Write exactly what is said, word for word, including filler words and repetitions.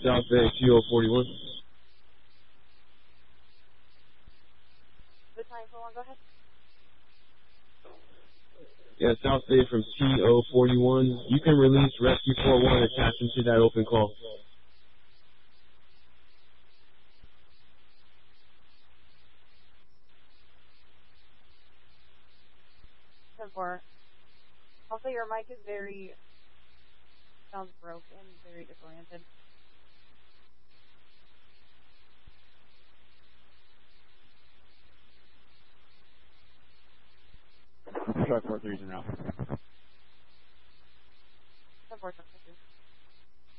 South Bay, T O forty-one. Good time for one, go ahead. Yeah, South Bay from T O forty-one. You can release Rescue four one attaching to that open call. ten four. Also, your mic is very, sounds broken, very disoriented. Truck four threes and out. ten four, truck four three.